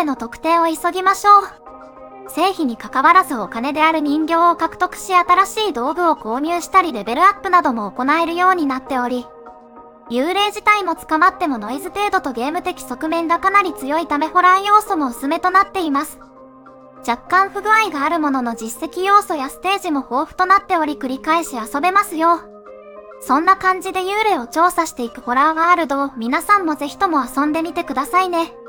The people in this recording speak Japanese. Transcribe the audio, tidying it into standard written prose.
霊の特定を急ぎましょう。成否に関わらずお金である人形を獲得し新しい道具を購入したりレベルアップなども行えるようになっており、幽霊自体も捕まってもノイズ程度とゲーム的側面がかなり強いためホラー要素も薄めとなっています。若干不具合があるものの実績要素やステージも豊富となっており繰り返し遊べますよ。そんな感じで幽霊を調査していくホラーワールドを皆さんもぜひとも遊んでみてくださいね。